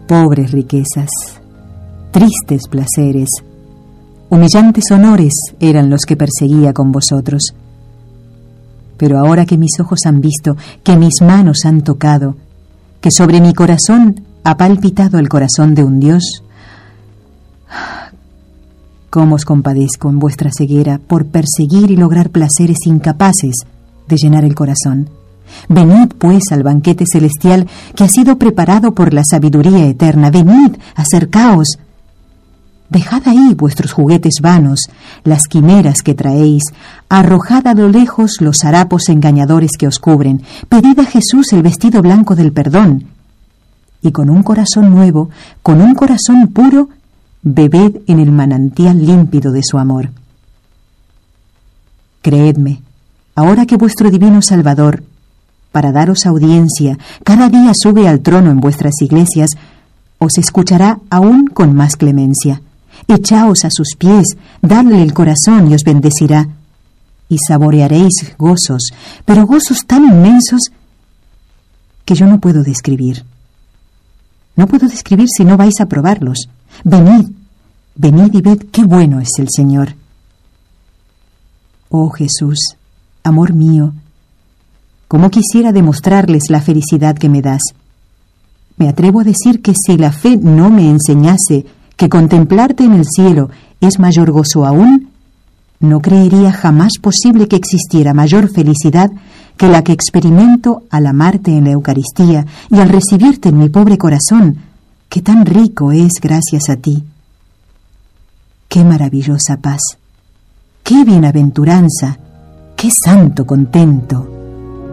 Pobres riquezas, tristes placeres, humillantes honores eran los que perseguía con vosotros. Pero ahora que mis ojos han visto, que mis manos han tocado, que sobre mi corazón ha palpitado el corazón de un Dios, cómo os compadezco en vuestra ceguera por perseguir y lograr placeres incapaces de llenar el corazón. Venid, pues, al banquete celestial que ha sido preparado por la sabiduría eterna. Venid, acercaos. Dejad ahí vuestros juguetes vanos, las quimeras que traéis, arrojad a lo lejos los harapos engañadores que os cubren, pedid a Jesús el vestido blanco del perdón, y con un corazón nuevo, con un corazón puro, bebed en el manantial límpido de su amor. Creedme, ahora que vuestro divino Salvador, para daros audiencia, cada día sube al trono en vuestras iglesias, os escuchará aún con más clemencia. Echaos a sus pies, dadle el corazón y os bendecirá, y saborearéis gozos, pero gozos tan inmensos que yo no puedo describir. No puedo describir si no vais a probarlos. Venid, venid y ved qué bueno es el Señor. Oh Jesús, amor mío, cómo quisiera demostrarles la felicidad que me das. Me atrevo a decir que si la fe no me enseñase que contemplarte en el cielo es mayor gozo aún, no creería jamás posible que existiera mayor felicidad que la que experimento al amarte en la Eucaristía y al recibirte en mi pobre corazón, que tan rico es gracias a ti. ¡Qué maravillosa paz! ¡Qué bienaventuranza! ¡Qué santo contento!